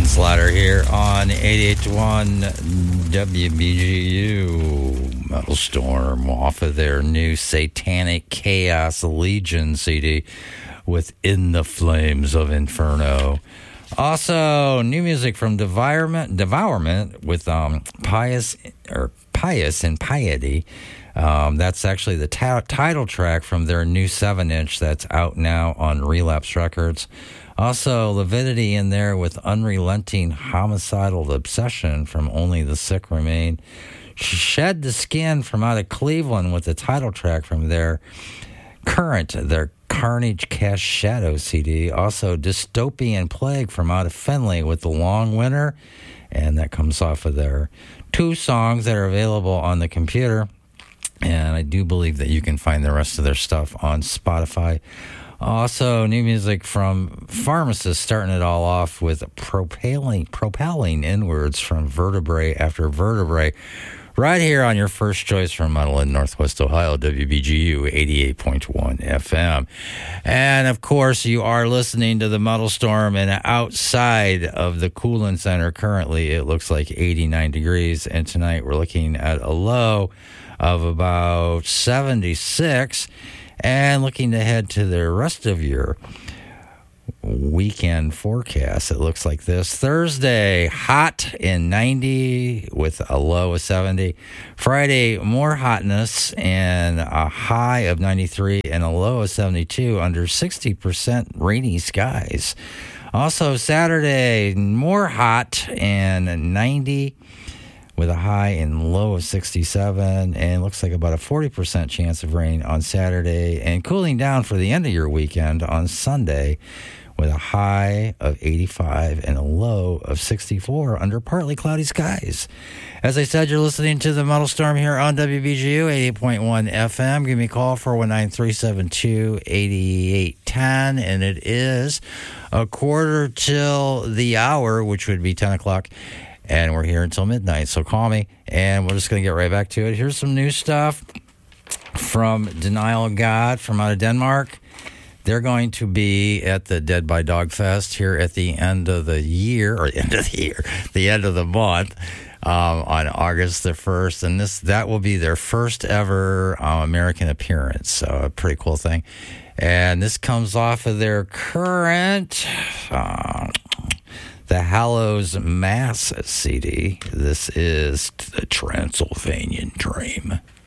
Manslaughter here on 88.1 WBGU. Metal Storm off of their new Satanic Chaos Legion CD with In the Flames of Inferno. Also, new music from Devourment with Pious and Piety. That's actually the title track from their new 7-inch that's out now on Relapse Records. Also, Leviticity in there with Unrelenting Homicidal Obsession from Only the Sick Remain. Shed the Skin from out of Cleveland with the title track from their Carnage Cast Shadow CD. Also, Dystopian Plague from out of Findlay with The Long Winter. And that comes off of their 2 songs that are available on the computer. And I do believe that you can find the rest of their stuff on Spotify. Also, new music from Pharmacist, starting it all off with Propelling Inwards from Vertebrae After Vertebrae, right here on your first choice from Metal in Northwest Ohio, WBGU 88.1 FM. And, of course, you are listening to the Metal Storm, and outside of the cooling center currently, it looks like 89 degrees, and tonight we're looking at a low of about 76. And looking ahead to the rest of your weekend forecast, it looks like this. Thursday, hot in 90 with a low of 70. Friday, more hotness and a high of 93 and a low of 72 under 60% rainy skies. Also, Saturday, more hot and 90 with a high and low of 67, and looks like about a 40% chance of rain on Saturday, and cooling down for the end of your weekend on Sunday with a high of 85 and a low of 64 under partly cloudy skies. As I said, you're listening to the Metal Storm here on WBGU 88.1 FM. Give me a call, 419-372-8810, and it is a quarter till the hour, which would be 10 o'clock. And we're here until midnight, so call me, and we're just going to get right back to it. Here's some new stuff from Denial of God from out of Denmark. They're going to be at the Dead by Dog Fest here at the end of the year, or the end of the month, on August the 1st. And that will be their first ever American appearance, so a pretty cool thing. And this comes off of their current... the Hallows Mass CD. This is the Transylvanian Dream.